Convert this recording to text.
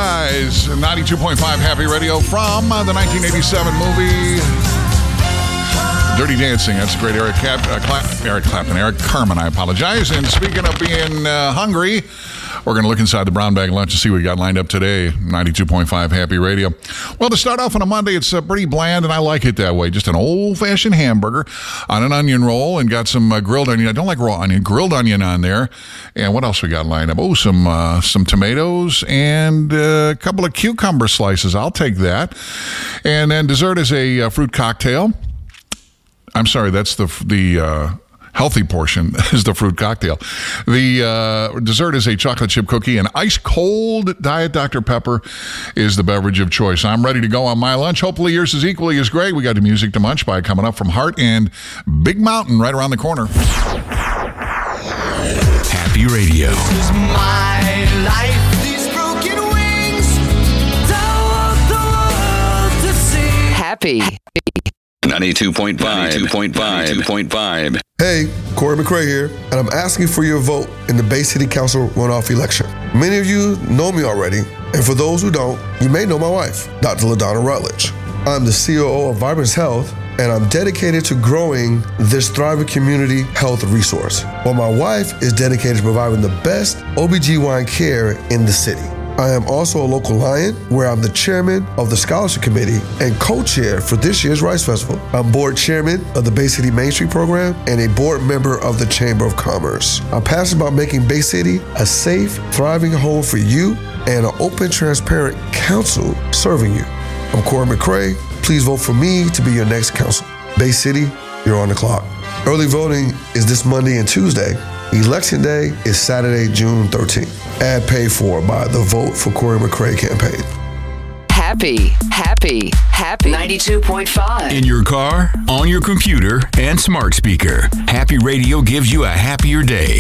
Guys, 92.5 Happy Radio from the 1987 movie Dirty Dancing. That's great. Eric Carmen, I apologize. And speaking of being hungry, we're going to look inside the brown bag lunch and see what we got lined up today. 92.5 Happy Radio. Well, to start off on a Monday, it's pretty bland, and I like it that way. Just an old-fashioned hamburger on an onion roll, and got some grilled onion. I don't like raw onion. Grilled onion on there. And what else we got lined up? Oh, some tomatoes and a couple of cucumber slices. I'll take that. And then dessert is a fruit cocktail. I'm sorry, that's the healthy portion is the fruit cocktail. The dessert is a chocolate chip cookie, and ice cold Diet Dr. Pepper is the beverage of choice. I'm ready to go on my lunch. Hopefully yours is equally as great. We got the music to munch by coming up from Hart and Big Mountain right around the corner. Happy Radio. This is my life. These broken wings. I want the world to see. Happy. 92.5. Hey, Corey McRae here, and I'm asking for your vote in the Bay City Council runoff election. Many of you know me already, and for those who don't, you may know my wife, Dr. LaDonna Rutledge. I'm the COO of Vibrance Health, and I'm dedicated to growing this thriving community health resource, while my wife is dedicated to providing the best OBGYN care in the city. I am also a local Lion, where I'm the chairman of the scholarship committee and co-chair for this year's Rice Festival. I'm board chairman of the Bay City Main Street program and a board member of the Chamber of Commerce. I'm passionate about making Bay City a safe, thriving home for you and an open, transparent council serving you. I'm Corey McRae. Please vote for me to be your next council. Bay City, you're on the clock. Early voting is this Monday and Tuesday. Election Day is Saturday, June 13th. Ad paid for by the Vote for Corey McRae campaign. Happy. 92.5. In your car, on your computer, and smart speaker. Happy Radio gives you a happier day.